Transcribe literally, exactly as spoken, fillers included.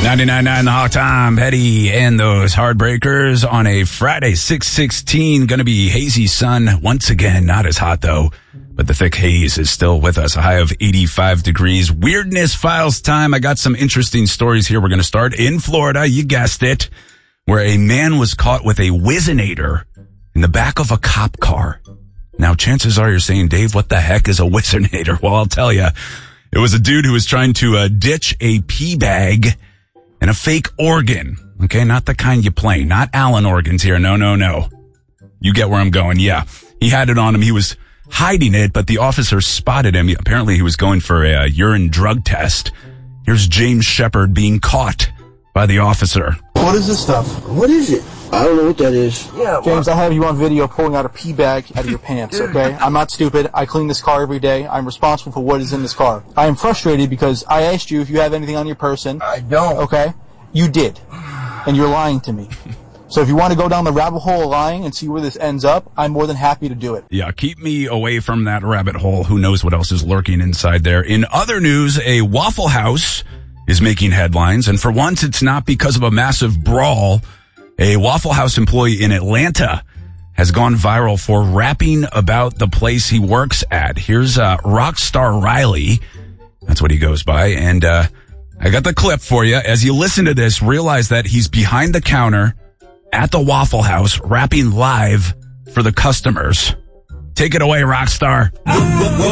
ninety-nine point nine The Hot Time, Petty and those Heartbreakers on a Friday, six sixteen. Going to be hazy sun once again. Not as hot, though, but the thick haze is still with us. A high of eighty-five degrees. Weirdness Files time. I got some interesting stories here. We're going to start in Florida. You guessed it, where a man was caught with a Whizzinator in the back of a cop car. Now, chances are you're saying, Dave, what the heck is a Whizzinator? Well, I'll tell you. It was a dude who was trying to uh, ditch a pee bag and a fake organ. Okay, not the kind you play. Not Allen organs here. No, no, no. You get where I'm going. Yeah, he had it on him. He was hiding it, but the officer spotted him. Apparently, he was going for a, a urine drug test. Here's James Shepard being caught by the officer. What is this stuff? What is it? I don't know what that is. Yeah, James, I have you on video pulling out a pee bag out of your pants, okay? I'm not stupid. I clean this car every day. I'm responsible for what is in this car. I am frustrated because I asked you if you have anything on your person. I don't. Okay? You did. And you're lying to me. So if you want to go down the rabbit hole of lying and see where this ends up, I'm more than happy to do it. Yeah, keep me away from that rabbit hole. Who knows what else is lurking inside there. In other news, a Waffle House is making headlines, and for once it's not because of a massive brawl. A Waffle House employee in Atlanta has gone viral for rapping about the place he works at. Here's uh, Rockstar Riley. That's what he goes by. And uh, I got the clip for you. As you listen to this, realize that he's behind the counter at the Waffle House rapping live for the customers. Take it away, Rockstar.